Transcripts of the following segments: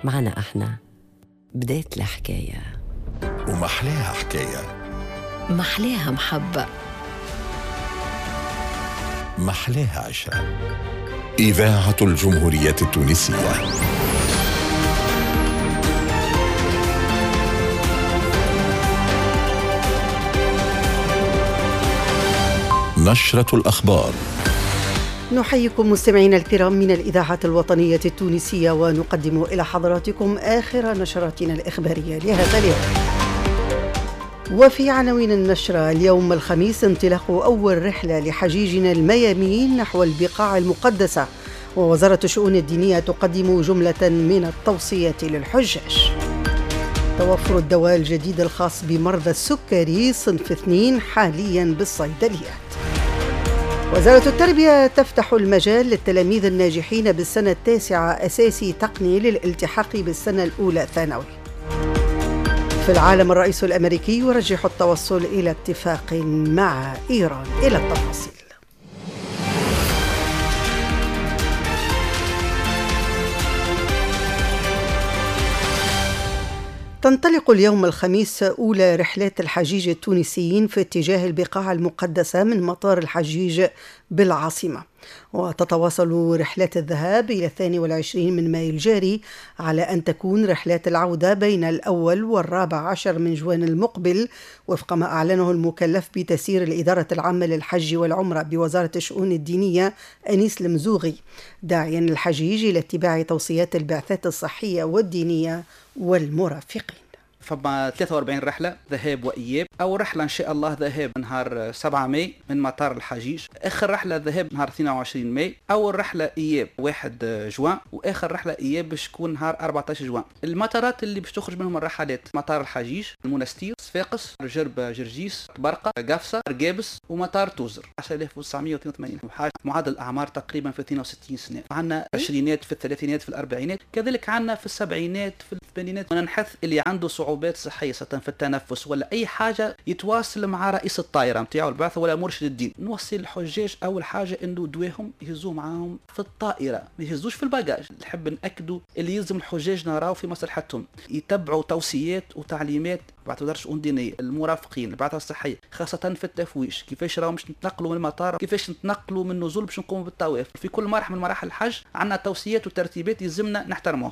معنا احنا بداية الحكاية، ومحلاها حكاية، محلاها محبة، محلاها عشرة. إذاعة الجمهورية التونسية. نشرة الأخبار. نحييكم مستمعينا الكرام من الإذاعة الوطنية التونسية، ونقدم إلى حضراتكم آخر نشراتنا الإخبارية لهذا اليوم. وفي عناوين النشرة اليوم الخميس انطلاق أول رحلة لحجيجنا الميامين نحو البقاع المقدسة، ووزارة الشؤون الدينية تقدم جملة من التوصيات للحجاج. توفر الدواء الجديد الخاص بمرضى السكري صنف 2 حاليا بالصيدليات. وزارة التربية تفتح المجال للتلاميذ الناجحين بالسنة التاسعة أساسي تقني للالتحاق بالسنة الأولى ثانوي. في العالم الرئيس الأمريكي يرجح التوصل إلى اتفاق مع إيران. إلى التفاصيل. تنطلق اليوم الخميس أولى رحلات الحجيج التونسيين في اتجاه البقاع المقدسة من مطار الحجيج بالعاصمة، وتتواصل رحلات الذهاب إلى 22 من مايو الجاري، على أن تكون رحلات العودة بين الأول والرابع عشر من جوان المقبل، وفق ما أعلنه المكلف بتسيير الإدارة العامة للحج والعمرة بوزارة الشؤون الدينية أنيس المزوغي، داعيا الحجيج إلى اتباع توصيات البعثات الصحية والدينية والمرافقين. فما 43 رحلة ذهاب وإياب. أول رحلة إن شاء الله ذهاب نهار 7 ماي من مطار الحجيج، آخر رحلة ذهاب نهار 22 ماي، أول رحلة إياب 1 جوان، وآخر رحلة إياب باش تكون نهار 14 جوان. المطارات اللي باش تخرج منهم الرحلات مطار الحجيج، المنستير، صفاقس، جربة، جرجيس، برقة، قفصة، رقابس، ومطار توزر. 10982 وحاجة. معدل الأعمار تقريبا في 62 سنة. عندنا عشرينات في الثلاثينات في الأربعينات، كذلك عندنا في السبعينات في الثمانينات. وننحث اللي عنده صعوبات صحية في التنفس ولا أي حاجة يتواصل مع رئيس الطائرة متاعه البعثة ولا مرشد الدين. نوصي الحجاج أول حاجة إنه دواهم يهزوه معاهم في الطائرة، ما يهزوش في الباجاج. نحب نأكدوا اللي يلزم الحجاج نراو في مصلحتهم، يتبعوا توصيات وتعليمات بعث وزارة الشؤون الدينية، المرافقين، البعثة الصحية، خاصة في التفويش، كيفاش راهم باش نتنقلوا من المطار، كيفاش نتنقلوا من النزول باش نقوموا بالطواف. في كل مرحلة من مراحل الحج عندنا توصيات وترتيبات يلزمنا نحترموها.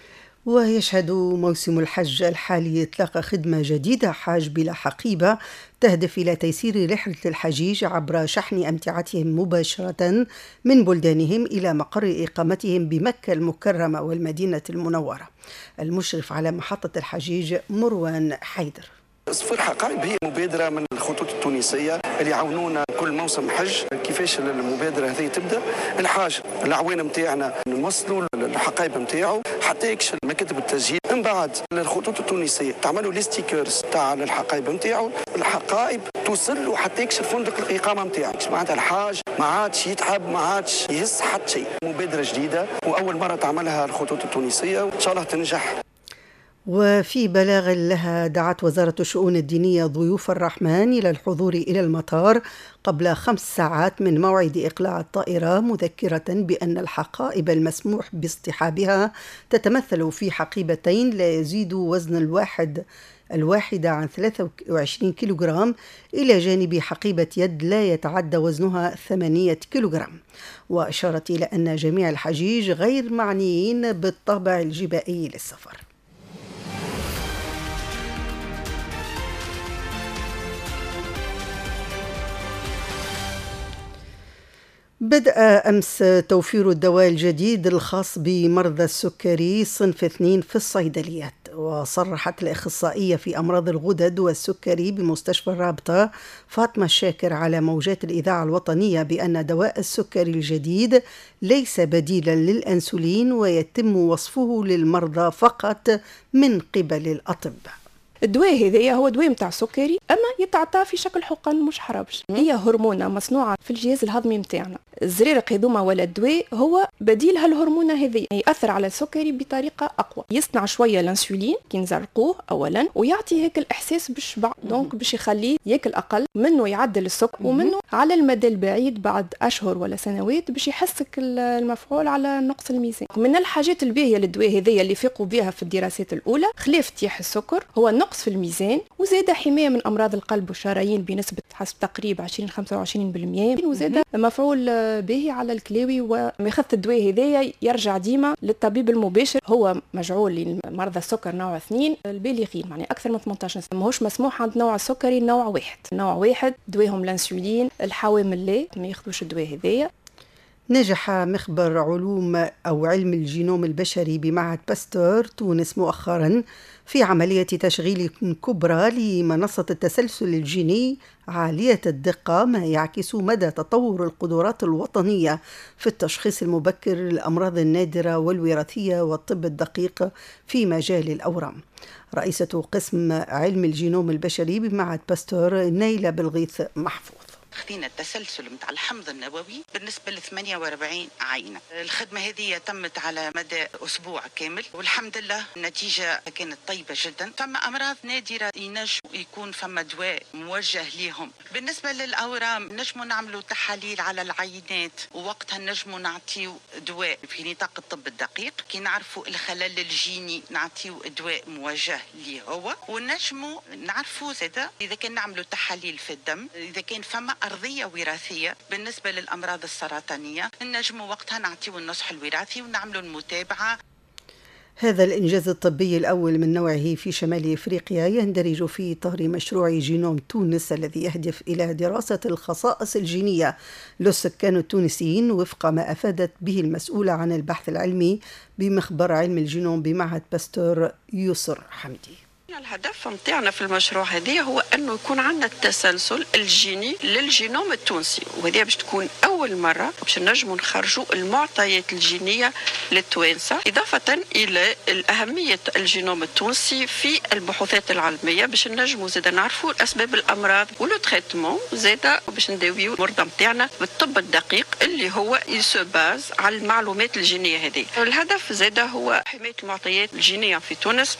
ويشهد موسم الحج الحالي إطلاق خدمة جديدة، حاج بلا حقيبة، تهدف إلى تيسير رحلة الحجيج عبر شحن أمتعتهم مباشرة من بلدانهم إلى مقر إقامتهم بمكة المكرمة والمدينة المنورة. المشرف على محطة الحجيج مروان حيدر. صفر حقائب هي مبادرة من الخطوط التونسية اللي يعاونونا كل موسم حج. كيفاش المبادرة هذه تبدأ؟ الحاج العوان متاعنا نوصلوا الحقائب متاعه حتى يكشف مكاتب التسجيل. من بعد الخطوط التونسية تعملوا لي ستيكرز تاع الحقائب متاعه، الحقائب توصل له حتى يكشف فندق الإقامة متاعه. معناتها الحاج ما عادش يتعب، ما عادش يهز حتى شيء. مبادرة جديدة وأول مرة تعملها الخطوط التونسية، وإن شاء الله تنجح. وفي بلاغ لها دعت وزارة الشؤون الدينية ضيوف الرحمن إلى الحضور إلى المطار قبل 5 ساعات من موعد إقلاع الطائرة، مذكرة بأن الحقائب المسموح باصطحابها تتمثل في حقيبتين لا يزيد وزن الواحدة عن 23 كيلوغرام، إلى جانب حقيبة يد لا يتعدى وزنها 8 كيلوغرام. وأشارت إلى أن جميع الحجيج غير معنيين بالطابع الجبائي للسفر. بدأ أمس توفير الدواء الجديد الخاص بمرضى السكري صنف 2 في الصيدليات. وصرحت الأخصائية في أمراض الغدد والسكري بمستشفى الرابطة فاطمة الشاكر على موجات الإذاعة الوطنية بأن دواء السكري الجديد ليس بديلا للأنسولين، ويتم وصفه للمرضى فقط من قبل الأطباء. الدواء هذايا هو دواء متاع سكري، اما يتعطى في شكل حقن مش حرابش. هي هرمونه مصنوعه في الجهاز الهضمي متاعنا. الزريرق هذوما ولا الدواء هو بديل هالهرمونة هذه، يأثر على السكري بطريقة أقوى، يصنع شوية الانسولين كي نزرقوه أولا، ويعطي هيك الإحساس بالشبع، دونك باش يخليه ياكل أقل، منه يعدل السكر، ومنه على المدى البعيد بعد أشهر ولا سنوات باش يحسك المفعول على نقص الميزان. من الحاجات الباهية للدواء هذيا اللي فيقوا بها في الدراسات الأولى خلاف تياح السكر هو النقص في الميزان، وزاد حماية من أمراض القلب والشرايين بنسبة حسب تقريب 20-25%، وزاد مفعول باهي على الكلاوي. ومخذ الدواء هذايا يرجع ديما للطبيب المباشر، هو مجعول لمرضى السكر نوع 2 البالغين، يعني أكثر من 18 سنة، ماهوش مسموح عند نوع السكري نوع 1. نوع 1 دواهم الانسولين، الحوامل لا ما ياخذوش الدواء هذايا. نجح مخبر علوم أو علم الجينوم البشري بمعهد باستور تونس مؤخرا في عملية تشغيل كبرى لمنصة التسلسل الجيني عالية الدقة، ما يعكس مدى تطور القدرات الوطنية في التشخيص المبكر للأمراض النادرة والوراثية والطب الدقيق في مجال الأورام. رئيسة قسم علم الجينوم البشري بمعهد باستور نيلة بالغيث محفوظ. خذينا التسلسل متاع الحمض النووي بالنسبة ل 48 عينة. الخدمة هذه تمت على مدى أسبوع كامل، والحمد لله النتيجة كانت طيبة جدا. فما أمراض نادرة ينجم يكون فما دواء موجه ليهم. بالنسبة للأورام نجموا نعملوا تحاليل على العينات، ووقتها نجموا نعطيو دواء في نطاق الطب الدقيق. كي نعرفوا الخلل الجيني نعطيو دواء موجه ليه هو، ونجموا نعرفوا زادا إذا كان نعملوا تحاليل في الدم، إذا كان فما أرضية وراثية بالنسبة للأمراض السرطانية نجموا وقتها نعطيو النصح الوراثي ونعملوا المتابعة. هذا الإنجاز الطبي الأول من نوعه في شمال إفريقيا يندرج في إطار مشروع جينوم تونس الذي يهدف إلى دراسة الخصائص الجينية للسكان التونسيين وفق ما أفادت به المسؤولة عن البحث العلمي بمخبر علم الجينوم بمعهد باستور يسر حمدي. الهدف متاعنا في المشروع هذه هو أنه يكون عندنا التسلسل الجيني للجينوم التونسي، وهذه باش تكون أول مرة باش نجموا نخرجوا المعطيات الجينية للتوانسة، إضافة إلى الأهمية الجينوم التونسي في البحوثات العلمية باش نجموا زادا نعرفوا أسباب الأمراض ولو تريتمون، زادا باش نداويو المرضى متاعنا بالطب الدقيق اللي هو يسباز على المعلومات الجينية هذه. الهدف زادا هو حماية المعطيات الجينية في تونس.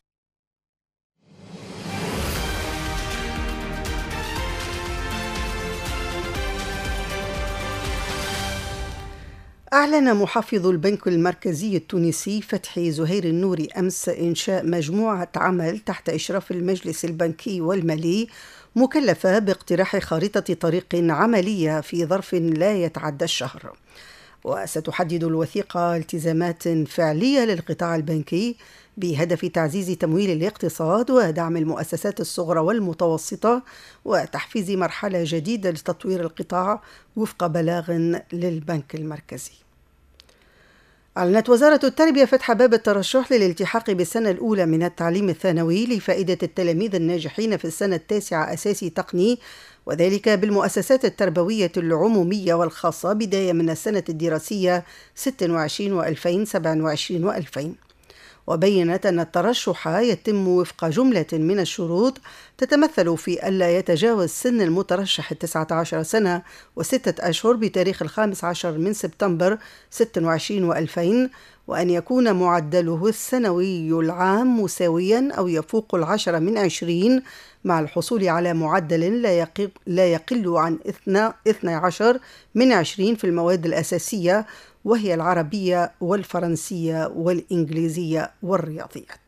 أعلن محافظ البنك المركزي التونسي فتحي زهير النوري أمس إنشاء مجموعة عمل تحت إشراف المجلس البنكي والمالي مكلفة باقتراح خارطة طريق عملية في ظرف لا يتعدى الشهر، وستحدد الوثيقة التزامات فعلية للقطاع البنكي بهدف تعزيز تمويل الاقتصاد ودعم المؤسسات الصغرى والمتوسطة وتحفيز مرحلة جديدة لتطوير القطاع وفق بلاغ للبنك المركزي. أعلنت وزارة التربية فتح باب الترشح للالتحاق بالسنة الأولى من التعليم الثانوي لفائدة التلاميذ الناجحين في السنة التاسعة أساسي تقني، وذلك بالمؤسسات التربوية العمومية والخاصة بداية من السنة الدراسية 26 و2027 و2000. وبينت أن الترشح يتم وفق جملة من الشروط تتمثل في ألا يتجاوز سن المترشح 19 سنة و6 أشهر بتاريخ 15 من سبتمبر 26 و2000، وأن يكون معدله السنوي العام مساويا أو يفوق 10 من 20 مع الحصول على معدل لا يقل عن 12 من 20 في المواد الأساسية، وهي العربية والفرنسية والإنجليزية والرياضيات.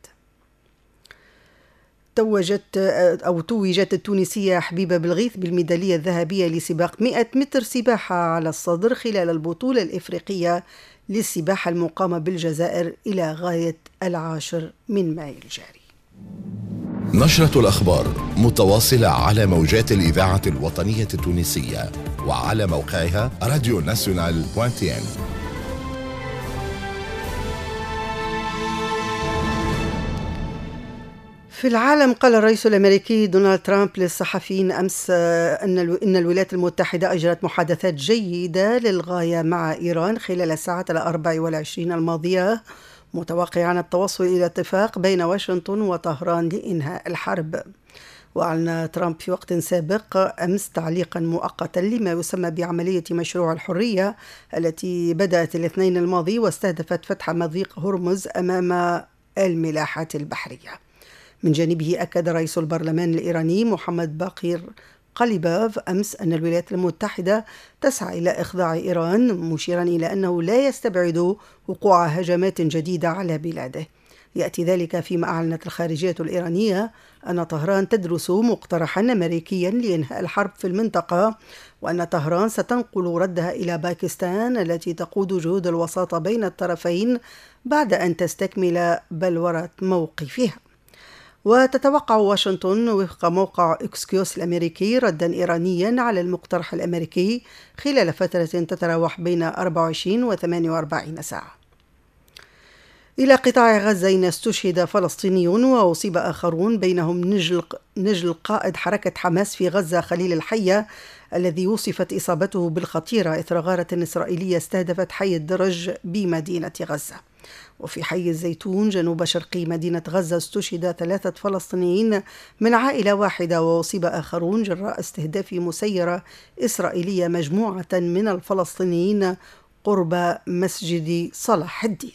توجت التونسية حبيبة بالغيث بالميدالية الذهبية لسباق 100 متر سباحة على الصدر خلال البطولة الإفريقية للسباحة المقامة بالجزائر إلى غاية 10 من مايو الجاري. نشرة الأخبار متواصلة على موجات الإذاعة الوطنية التونسية وعلى موقعها radionational.tn. في العالم، قال الرئيس الأمريكي دونالد ترامب للصحفيين أمس إن الولايات المتحدة أجرت محادثات جيدة للغاية مع إيران خلال الساعات 24 الماضية، متوقعا التوصل إلى اتفاق بين واشنطن وطهران لإنهاء الحرب. وأعلن ترامب في وقت سابق أمس تعليقا مؤقتا لما يسمى بعملية مشروع الحرية التي بدأت الاثنين الماضي واستهدفت فتح مضيق هرمز أمام الملاحة البحرية. من جانبه أكد رئيس البرلمان الإيراني محمد باقر قليباف أمس أن الولايات المتحدة تسعى إلى إخضاع إيران، مشيرا إلى أنه لا يستبعد وقوع هجمات جديدة على بلاده. يأتي ذلك فيما أعلنت الخارجية الإيرانية أن طهران تدرس مقترحا أمريكيا لإنهاء الحرب في المنطقة، وأن طهران ستنقل ردها إلى باكستان التي تقود جهود الوساطة بين الطرفين بعد أن تستكمل بلورة موقفها. وتتوقع واشنطن وفق موقع إكسكيوس الأمريكي ردا إيرانيا على المقترح الأمريكي خلال فترة تتراوح بين 24 و 48 ساعة. إلى قطاع غزة استشهد فلسطيني وأصيب آخرون، بينهم نجل قائد حركة حماس في غزة خليل الحية الذي وصفت إصابته بالخطيرة إثر غارة إسرائيلية استهدفت حي الدرج بمدينة غزة. وفي حي الزيتون جنوب شرقي مدينة غزة استشهد 3 فلسطينيين من عائلة واحدة، وأصيب آخرون جراء استهداف مسيرة إسرائيلية مجموعة من الفلسطينيين قرب مسجد صلاح الدين.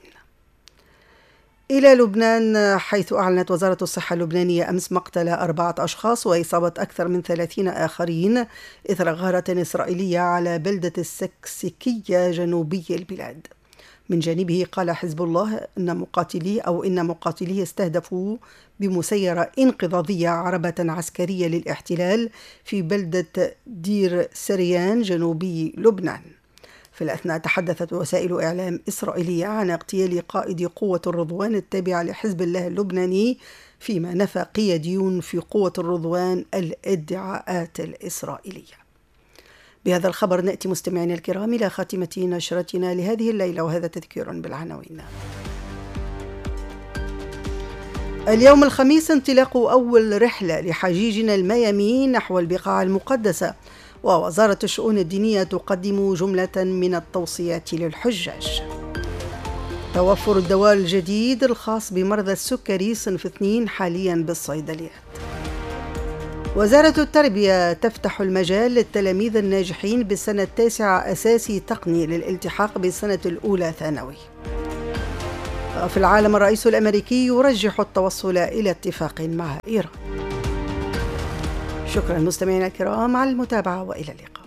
إلى لبنان، حيث أعلنت وزارة الصحة اللبنانية أمس مقتل 4 أشخاص وإصابة أكثر من 30 آخرين إثر غارة إسرائيلية على بلدة السكسكية جنوبي البلاد. من جانبه قال حزب الله إن مقاتليه استهدفوا بمسيرة انقضاضية عربة عسكرية للاحتلال في بلدة دير سريان جنوبي لبنان. في الأثناء تحدثت وسائل إعلام إسرائيلية عن اغتيال قائد قوة الرضوان التابعة لحزب الله اللبناني، فيما نفى قياديون في قوة الرضوان الادعاءات الإسرائيلية. بهذا الخبر نأتي مستمعينا الكرام إلى خاتمة نشرتنا لهذه الليلة، وهذا تذكير بالعناوين. اليوم الخميس انطلاق أول رحلة لحجيجنا الميامين نحو البقاع المقدسة، ووزارة الشؤون الدينية تقدم جملة من التوصيات للحجاج. توفر الدواء الجديد الخاص بمرضى السكري صنف 2 حاليا بالصيدليات. وزارة التربية تفتح المجال للتلاميذ الناجحين بالسنة التاسعة أساسي تقني للالتحاق بالسنة الأولى ثانوي. في العالم، الرئيس الأمريكي يرجح التوصل إلى اتفاق مع إيران. شكرا مستمعينا الكرام على المتابعة، وإلى اللقاء.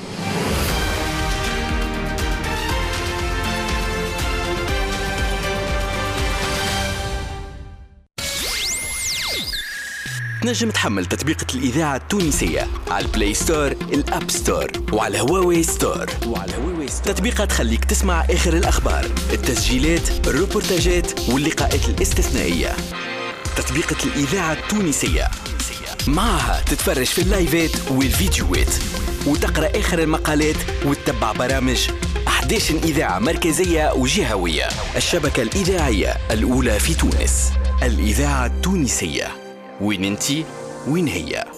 تنجم تحمل تطبيق الإذاعة التونسية على البلاي ستور، الأب ستور، وعلى هواوي ستور. تطبيقات تخليك تسمع آخر الأخبار، التسجيلات، الروبورتاجات واللقاءات الاستثنائية. تطبيق الإذاعة التونسية، معها تتفرج في اللايفات والفيديوهات، وتقرأ آخر المقالات وتتبع برامج 11 إذاعة مركزية وجهوية. الشبكة الإذاعية الأولى في تونس، الإذاعة التونسية. وين انتي وين هي؟